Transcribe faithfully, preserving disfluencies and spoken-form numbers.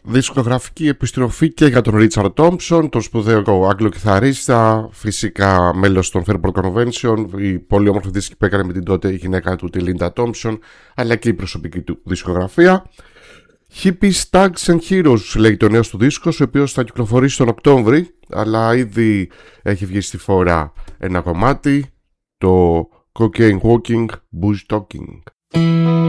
δισκογραφική επιστροφή και για τον Ρίτσαρντ Τόμψον, τον σπουδαίο Αγγλοκιθαρίστα, φυσικά μέλος των Fairport Convention, η πολύ όμορφη δίσκη που έκανε με την τότε η γυναίκα του, τη Λίντα Τόμψον, αλλά και η προσωπική του δισκογραφία. Hippies, Thugs and Heroes λέγει το νέο του δίσκος, ο οποίος θα κυκλοφορήσει τον Οκτώβρη, αλλά ήδη έχει βγει στη φόρα ένα κομμάτι, το Cocaine Walking, Booze Talking.